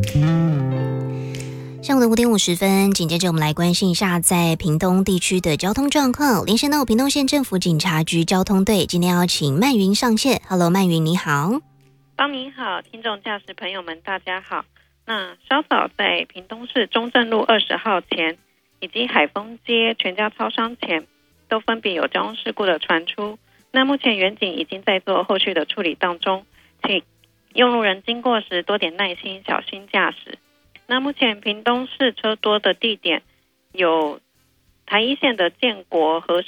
上午的5点50分，紧接着我们来关心一下在屏东地区的交通状况。连线到屏东县政府警察局交通队，今天要请曼云上线。Hello， 曼云你好。 帮你好，听众驾驶朋友们大家好。那稍早在屏东市中正路20号前以及海丰街全家超商前都分别有交通事故的传出。那目前员警已经在做后续的处理当中，请用路人经过时多点耐心，小心驾驶。那目前屏东市车多的地点有台一线的建国、和